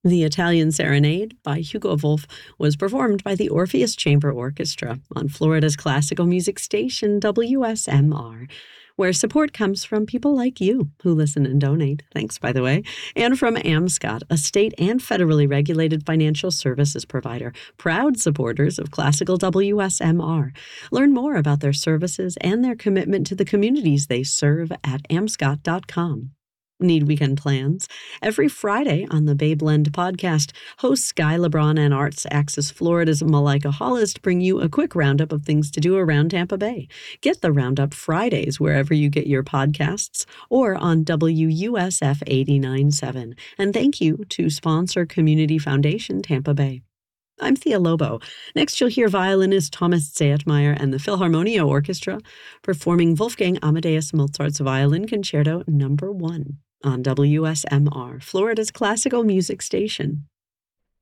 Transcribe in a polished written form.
The Italian Serenade by Hugo Wolf was performed by the Orpheus Chamber Orchestra on Florida's classical music station WSMR, where support comes from people like you who listen and donate. Thanks, by the way. And from AMSCOT, a state and federally regulated financial services provider, proud supporters of classical WSMR. Learn more about their services and their commitment to the communities they serve at amscot.com. Need weekend plans? Every Friday on the Bay Blend podcast, hosts Sky LeBron and Arts Axis Florida's Malika Hollist bring you a quick roundup of things to do around Tampa Bay. Get the roundup Fridays wherever you get your podcasts or on WUSF 89.7. And thank you to sponsor Community Foundation Tampa Bay. I'm Thea Lobo. Next, you'll hear violinist Thomas Zayatmeyer and the Philharmonia Orchestra performing Wolfgang Amadeus Mozart's Violin Concerto No. 1 on WSMR, Florida's classical music station.